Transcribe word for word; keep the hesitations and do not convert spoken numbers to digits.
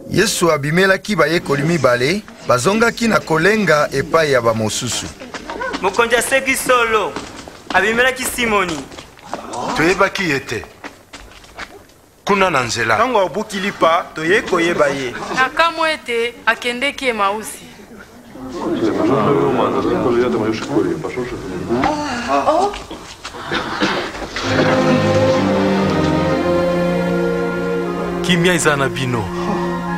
Yesu abimelaki bayekoli mibale bazongaki na kolenga epai ya bamosusu. Mokonzi aseki solo abimelaki Simoni. Toyebaki ete kuna na nzela ntango abukili pa toye koyeba ye nakamwa ete akendeki Emausi. Kimia eza na bino.